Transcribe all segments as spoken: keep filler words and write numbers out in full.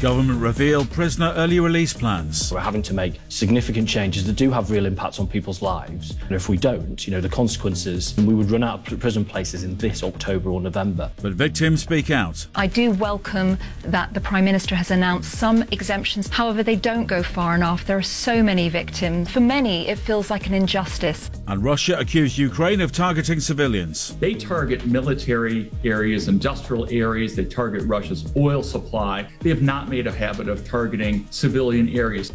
Government revealed prisoner early release plans. We're having to make significant changes that do have real impacts on people's lives. And if we don't, you know, the consequences, we would run out of prison places in this October or November. But victims speak out. I do welcome that the Prime Minister has announced some exemptions. However, they don't go far enough. There are so many victims. For many, it feels like an injustice. And Russia accused Ukraine of targeting civilians. They target military areas, industrial areas. They target Russia's oil supply. They have not made a habit of targeting civilian areas.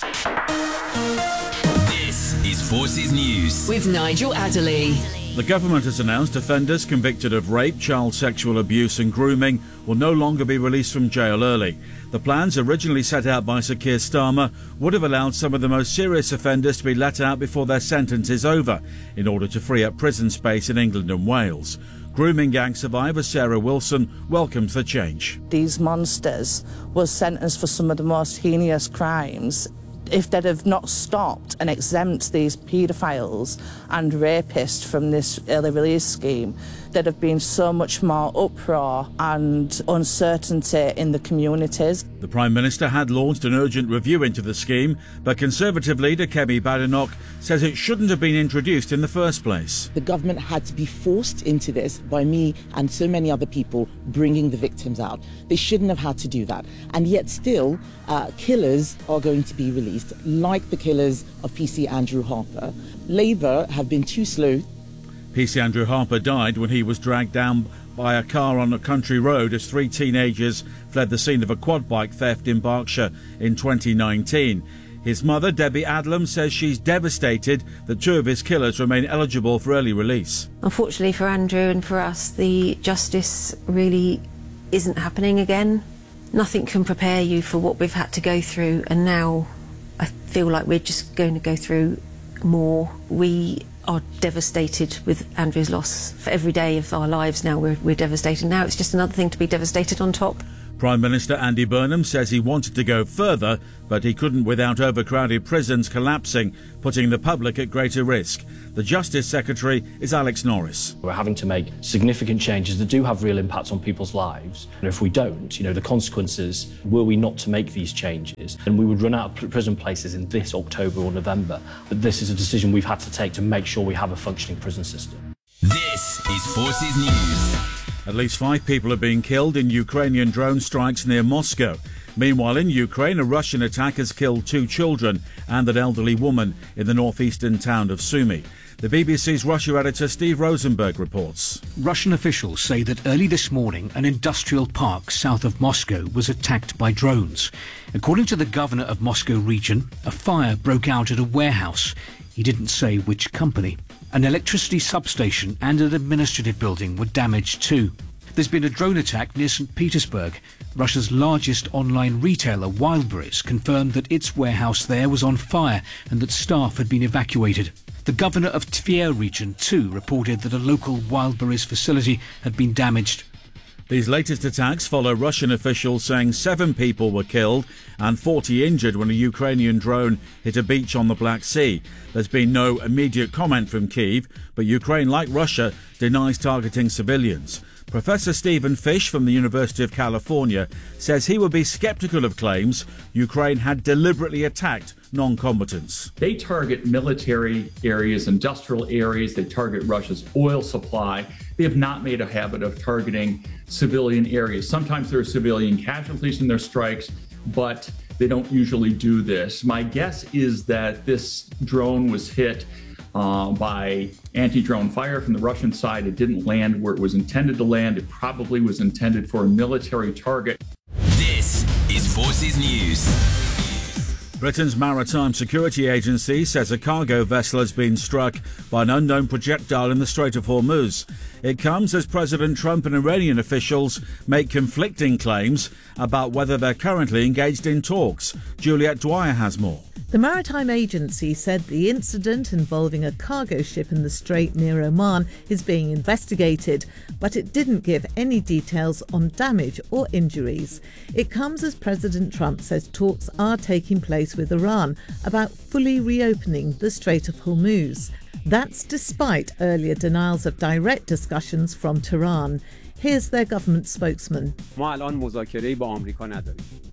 This is Forces News with Nigel Adderley. The government has announced offenders convicted of rape, child sexual abuse and grooming will no longer be released from jail early. The plans, originally set out by Sir Keir Starmer, would have allowed some of the most serious offenders to be let out before their sentence is over, in order to free up prison space in England and Wales. Grooming gang survivor Sarah Wilson welcomes the change. These monsters were sentenced for some of the most heinous crimes. If they'd have not stopped and exempt these paedophiles and rapists from this early release scheme, there'd have been so much more uproar and uncertainty in the communities. The Prime Minister had launched an urgent review into the scheme, but Conservative leader Kemi Badenoch says it shouldn't have been introduced in the first place. The government had to be forced into this by me and so many other people bringing the victims out. They shouldn't have had to do that. And yet still, uh, killers are going to be released, like the killers of P C Andrew Harper. Labour have been too slow. P C Andrew Harper died when he was dragged down by a car on a country road as three teenagers fled the scene of a quad bike theft in Berkshire in twenty nineteen. His mother, Debbie Adlam, says she's devastated that two of his killers remain eligible for early release. Unfortunately for Andrew and for us, the justice really isn't happening again. Nothing can prepare you for what we've had to go through, and now I feel like we're just going to go through more. We are devastated with Andrew's loss. For every day of our lives now we're, we're devastated. Now it's just another thing to be devastated on top. Prime Minister Andy Burnham says he wanted to go further, but he couldn't without overcrowded prisons collapsing, putting the public at greater risk. The Justice Secretary is Alex Norris. We're having to make significant changes that do have real impacts on people's lives. And if we don't, you know, the consequences, were we not to make these changes, then we would run out of prison places in this October or November. But this is a decision we've had to take to make sure we have a functioning prison system. This is Forces News. At least five people have been killed in Ukrainian drone strikes near Moscow. Meanwhile, in Ukraine, a Russian attack has killed two children and an elderly woman in the northeastern town of Sumy. The B B C's Russia editor Steve Rosenberg reports. Russian officials say that early this morning, an industrial park south of Moscow was attacked by drones. According to the governor of Moscow region, a fire broke out at a warehouse. He didn't say which company. An electricity substation and an administrative building were damaged too. There's been a drone attack near Saint Petersburg. Russia's largest online retailer, Wildberries, confirmed that its warehouse there was on fire and that staff had been evacuated. The governor of Tver region too reported that a local Wildberries facility had been damaged. These latest attacks follow Russian officials saying seven people were killed and forty injured when a Ukrainian drone hit a beach on the Black Sea. There's been no immediate comment from Kyiv, but Ukraine, like Russia, denies targeting civilians. Professor Stephen Fish from the University of California says he would be sceptical of claims Ukraine had deliberately attacked non-combatants. They target military areas, industrial areas. They target Russia's oil supply. They have not made a habit of targeting civilian areas. Sometimes there are civilian casualties in their strikes, but they don't usually do this. My guess is that this drone was hit uh, by anti-drone fire from the Russian side. It didn't land where it was intended to land. It probably was intended for a military target. This is Forces News. Britain's Maritime Security Agency says a cargo vessel has been struck by an unknown projectile in the Strait of Hormuz. It comes as President Trump and Iranian officials make conflicting claims about whether they're currently engaged in talks. Juliet Dwyer has more. The Maritime Agency said the incident involving a cargo ship in the Strait near Oman is being investigated, but it didn't give any details on damage or injuries. It comes as President Trump says talks are taking place with Iran about fully reopening the Strait of Hormuz. That's despite earlier denials of direct discussions from Tehran. Here's their government spokesman.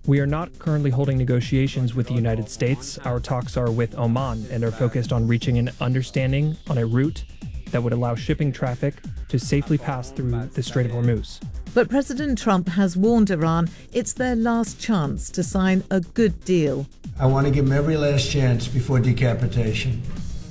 We are not currently holding negotiations with the United States. Our talks are with Oman and are focused on reaching an understanding on a route that would allow shipping traffic to safely pass through the Strait of Hormuz. But President Trump has warned Iran it's their last chance to sign a good deal. I want to give them every last chance before decapitation.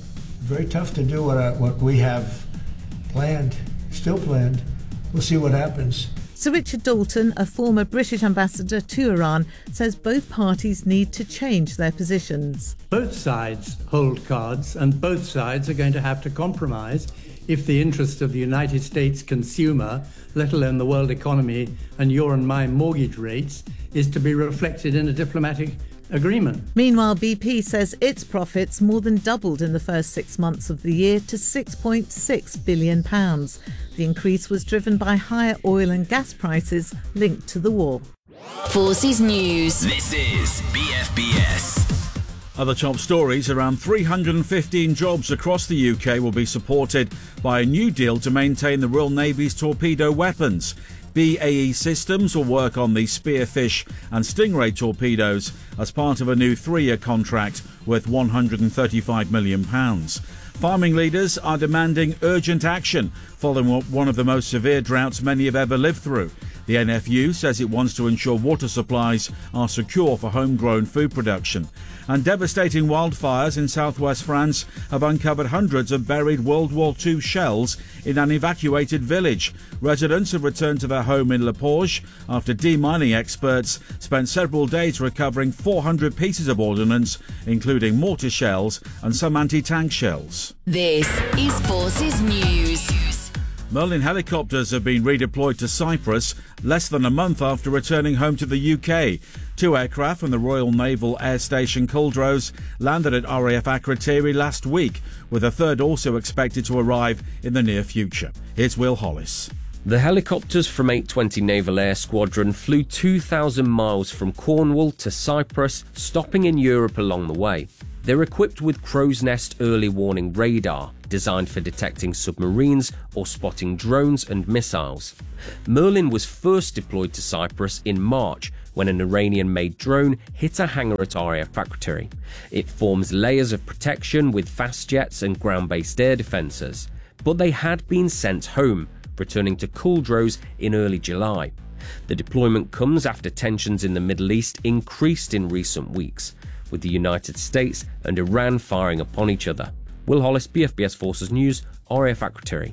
Very tough to do what, I, what we have planned, still planned. We'll see what happens. Sir Richard Dalton, a former British ambassador to Iran, says both parties need to change their positions. Both sides hold cards, and both sides are going to have to compromise if the interest of the United States consumer, let alone the world economy and your and my mortgage rates, is to be reflected in a diplomatic agreement. Meanwhile, B P says its profits more than doubled in the first six months of the year to six point six billion pounds. The increase was driven by higher oil and gas prices linked to the war. Forces News. This is B F B S. Other top stories, around three hundred fifteen jobs across the U K will be supported by a new deal to maintain the Royal Navy's torpedo weapons. B A E Systems will work on the Spearfish and Stingray torpedoes as part of a new three-year contract worth one hundred thirty-five million pounds. Farming leaders are demanding urgent action following one of the most severe droughts many have ever lived through. The N F U says it wants to ensure water supplies are secure for homegrown food production. And devastating wildfires in southwest France have uncovered hundreds of buried World War Two shells in an evacuated village. Residents have returned to their home in Le Porge after demining experts spent several days recovering four hundred pieces of ordnance, including mortar shells and some anti-tank shells. This is Forces News. Merlin helicopters have been redeployed to Cyprus less than a month after returning home to the U K. Two aircraft from the Royal Naval Air Station Culdrose landed at R A F Akrotiri last week, with a third also expected to arrive in the near future. Here's Will Hollis. The helicopters from eight twenty Naval Air Squadron flew two thousand miles from Cornwall to Cyprus, stopping in Europe along the way. They're equipped with crow's nest early warning radar, designed for detecting submarines or spotting drones and missiles. Merlin was first deployed to Cyprus in March when an Iranian-made drone hit a hangar at R A F Akrotiri. It forms layers of protection with fast jets and ground-based air defences, but they had been sent home, returning to Culdrose in early July. The deployment comes after tensions in the Middle East increased in recent weeks, with the United States and Iran firing upon each other. Will Hollis, B F B S Forces News, R A F Akrotiri.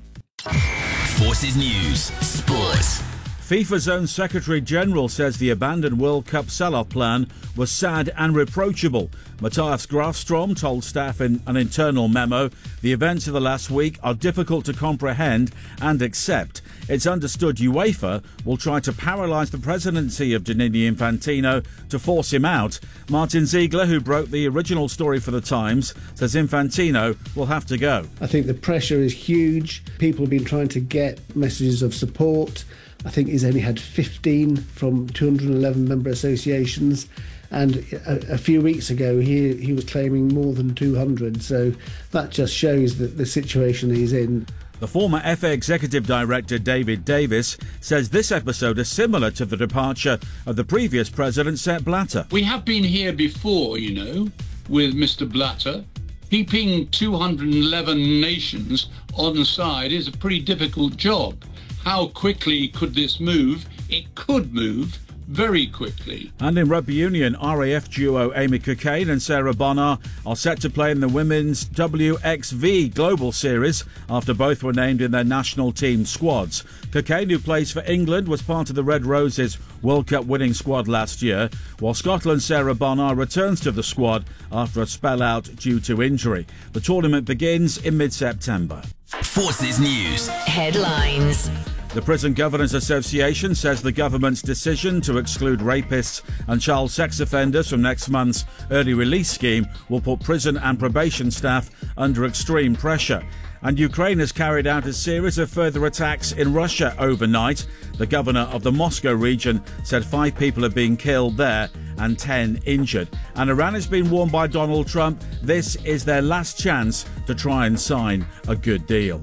Forces News, Sports. FIFA's own Secretary-General says the abandoned World Cup sell-off plan was sad and reproachable. Matthias Grafstrom told staff in an internal memo, the events of the last week are difficult to comprehend and accept. It's understood UEFA will try to paralyse the presidency of Gianni Infantino to force him out. Martin Ziegler, who broke the original story for The Times, says Infantino will have to go. I think the pressure is huge. People have been trying to get messages of support. I think he's only had fifteen from two hundred eleven member associations, and a, a few weeks ago he he was claiming more than two hundred, so that just shows that the situation he's in. The former F A Executive Director David Davis says this episode is similar to the departure of the previous president, Sepp Blatter. We have been here before, you know, with Mister Blatter. Keeping two hundred eleven nations on side is a pretty difficult job. How quickly could this move? It could move very quickly. And in rugby union, R A F duo Amy Cockayne and Sarah Bonar are set to play in the Women's W X V Global Series after both were named in their national team squads. Cockayne, who plays for England, was part of the Red Roses World Cup winning squad last year, while Scotland's Sarah Bonar returns to the squad after a spell out due to injury. The tournament begins in mid-September. Forces News. Headlines. The Prison Governors Association says the government's decision to exclude rapists and child sex offenders from next month's early release scheme will put prison and probation staff under extreme pressure. And Ukraine has carried out a series of further attacks in Russia overnight. The governor of the Moscow region said five people have been killed there and ten injured. And Iran has been warned by Donald Trump this is their last chance to try and sign a good deal.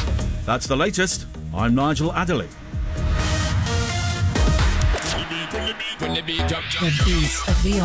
That's the latest. I'm Nigel Adderley. The beat of the